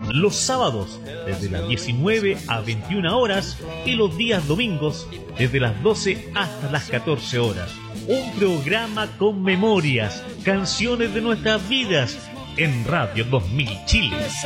los sábados desde las 19 a 21 horas y los días domingos desde las 12 hasta las 14 horas. Un programa con memorias, canciones de nuestras vidas en Radio 2000 Chile.